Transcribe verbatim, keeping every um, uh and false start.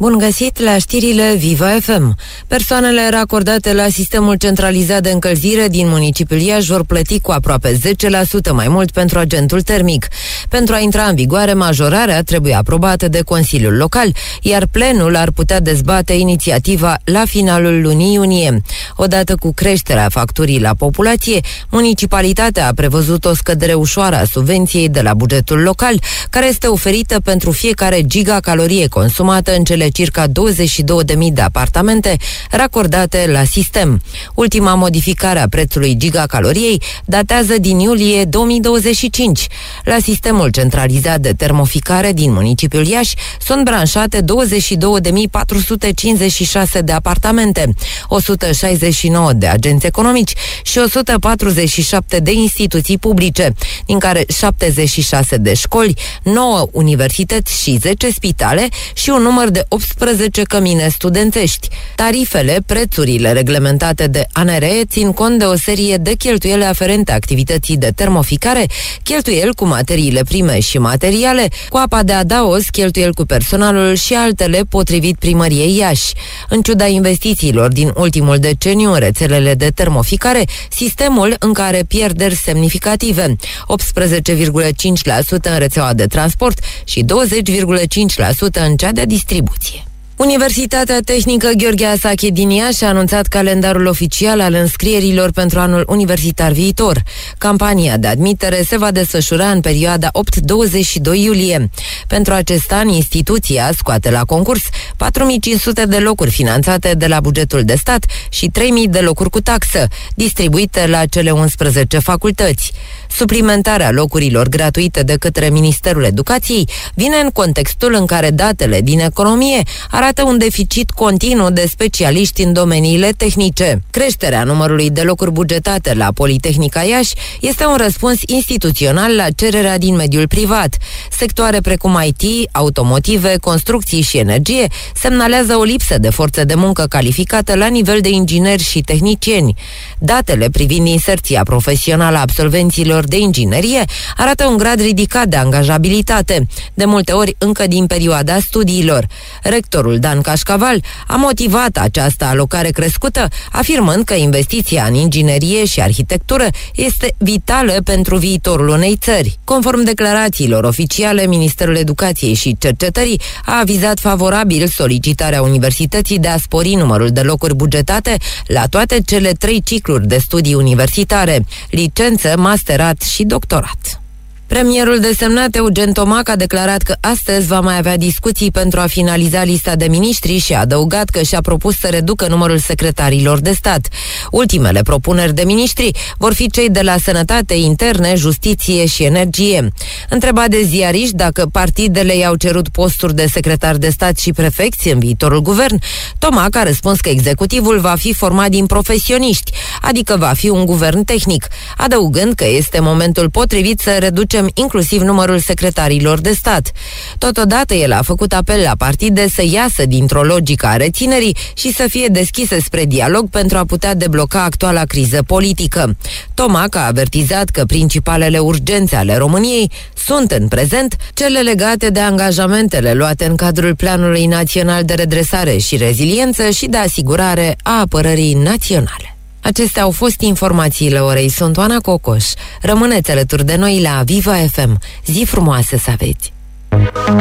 Bun găsit la știrile Viva F M. Persoanele racordate la sistemul centralizat de încălzire din municipiul Iași vor plăti cu aproape zece la sută mai mult pentru agentul termic. Pentru a intra în vigoare, majorarea trebuie aprobată de Consiliul Local, iar plenul ar putea dezbate inițiativa la finalul lunii iunie. Odată cu creșterea facturii la populație, municipalitatea a prevăzut o scădere ușoară a subvenției de la bugetul local, care este oferită pentru fiecare gigacalorie consumată în cele circa douăzeci și două de mii de apartamente racordate la sistem. Ultima modificare a prețului gigacaloriei datează din iulie două mii douăzeci și cinci. La sistemul centralizat de termoficare din municipiul Iași sunt branșate douăzeci și două de mii patru sute cincizeci și șase de apartamente, o sută șaizeci și nouă de agenți economici și o sută patruzeci și șapte de instituții publice, din care șaptezeci și șase de școli, nouă universități și zece spitale și un număr de optsprezece cămine studențești. Tarifele, prețurile reglementate de A N R E țin cont de o serie de cheltuieli aferente activității de termoficare, cheltuieli cu materiile prime și materiale, cu apa de adaos, cheltuieli cu personalul și altele potrivit primăriei Iași. În ciuda investițiilor din ultimul deceniu în rețelele de termoficare, sistemul în care pierderi semnificative, optsprezece virgulă cinci la sută în rețeaua de transport și douăzeci virgulă cinci la sută în cea de distribuție. Universitatea Tehnică Gheorghe Asache din Iași a anunțat calendarul oficial al înscrierilor pentru anul universitar viitor. Campania de admitere se va desfășura în perioada opt douăzeci și doi iulie. Pentru acest an, instituția scoate la concurs patru mii cinci sute de locuri finanțate de la bugetul de stat și trei mii de locuri cu taxă, distribuite la cele unsprezece facultăți. Suplimentarea locurilor gratuite de către Ministerul Educației vine în contextul în care datele din economie arată un deficit continuu de specialiști în domeniile tehnice. Creșterea numărului de locuri bugetate la Politehnica Iași este un răspuns instituțional la cererea din mediul privat. Sectoare precum I T, automotive, construcții și energie semnalează o lipsă de forță de muncă calificată la nivel de ingineri și tehnicieni. Datele privind inserția profesională a absolvenților de inginerie arată un grad ridicat de angajabilitate, de multe ori încă din perioada studiilor. Rectorul Dan Cașcaval a motivat această alocare crescută, afirmând că investiția în inginerie și arhitectură este vitală pentru viitorul unei țări. Conform declarațiilor oficiale, Ministerul Educației și Cercetării a avizat favorabil solicitarea universității de a spori numărul de locuri bugetate la toate cele trei cicluri de studii universitare, licență, masterat și doctorat. Premierul desemnat Eugen Tomac a declarat că astăzi va mai avea discuții pentru a finaliza lista de miniștri și a adăugat că și-a propus să reducă numărul secretarilor de stat. Ultimele propuneri de miniștri vor fi cei de la Sănătate, Interne, Justiție și Energie. Întrebat de ziariști dacă partidele i-au cerut posturi de secretar de stat și prefecți în viitorul guvern, Tomac a răspuns că executivul va fi format din profesioniști, adică va fi un guvern tehnic, adăugând că este momentul potrivit să reducem inclusiv numărul secretarilor de stat. Totodată, el a făcut apel la partide să iasă dintr-o logică a reținerii și să fie deschise spre dialog pentru a putea debloca actuala criză politică. Tomac a avertizat că principalele urgențe ale României sunt în prezent cele legate de angajamentele luate în cadrul Planului Național de Redresare și Reziliență și de asigurare a apărării naționale. Acestea au fost informațiile orei. Sunt Oana Cocoș. Rămâneți alături de noi la Viva F M. Zi frumoasă să aveți!